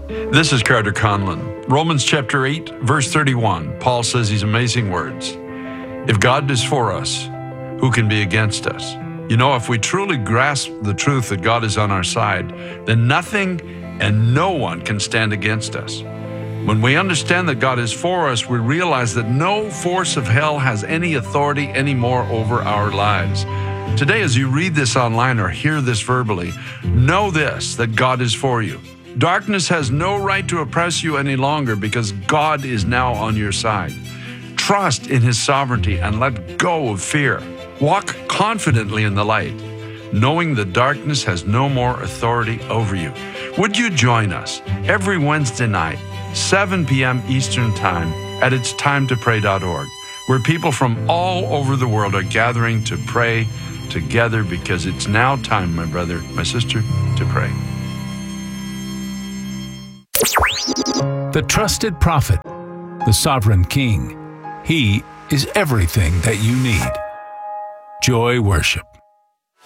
This is Carter Conlon. Romans chapter 8, verse 31. Paul says these amazing words. If God is for us, who can be against us? You know, if we truly grasp the truth that God is on our side, then nothing and no one can stand against us. When we understand that God is for us, we realize that no force of hell has any authority anymore over our lives. Today, as you read this online or hear this verbally, know this, that God is for you. Darkness has no right to oppress you any longer because God is now on your side. Trust in His sovereignty and let go of fear. Walk confidently in the light, knowing the darkness has no more authority over you. Would you join us every Wednesday night, 7 p.m. Eastern Time at itstimetopray.org, where people from all over the world are gathering to pray together because it's now time, my brother, my sister, to pray. The trusted prophet, the sovereign king. He is everything that you need. Joy Worship.